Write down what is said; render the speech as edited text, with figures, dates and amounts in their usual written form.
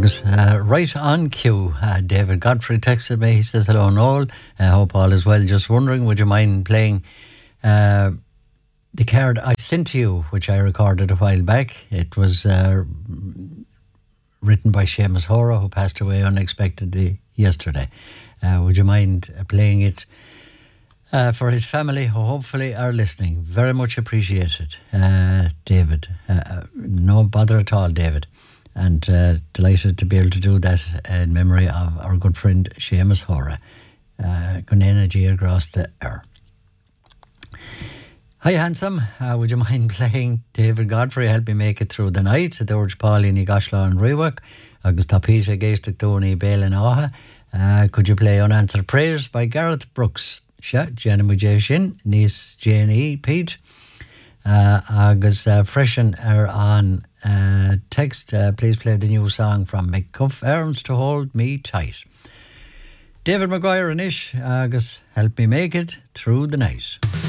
Agus, right on cue, David Godfrey texted me. He says, hello, Noel. Hope all is well. Just wondering, would you mind playing the card I sent to you, which I recorded a while back? It was written by Seamus Hora, who passed away unexpectedly yesterday. Would you mind playing it for his family, who hopefully are listening? Very much appreciated, David. No bother at all, David. And delighted to be able to do that in memory of our good friend Seamus Hora. Gunena Gia Gross the Air. Hi, handsome. Would you mind playing David Godfrey? Help me make it through the night. The Urge Pauline Gashla and Rewak. Agus Tapisa Gaistic Tony Bale and Aha. Could you play Unanswered Prayers by Gareth Brooks? Sha, Jenny Mujashin, Niece Jane Pete. Agus freshen are on text. Please play the new song from McCuff Arms to Hold Me Tight. David Maguire and Ish. Agus help me make it through the night.